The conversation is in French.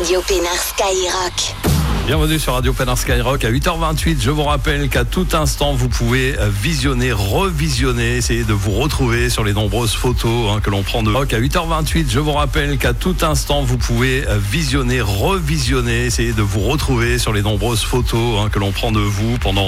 Radio Pénard Skyrock. Bienvenue sur Radio Pénard Skyrock à 8h28. Je vous rappelle qu'à tout instant, vous pouvez visionner, revisionner, essayer de vous retrouver sur les nombreuses photos que l'on prend de rock. À 8h28, je vous rappelle qu'à tout instant, vous pouvez visionner, revisionner, essayer de vous retrouver sur les nombreuses photos que l'on prend de vous pendant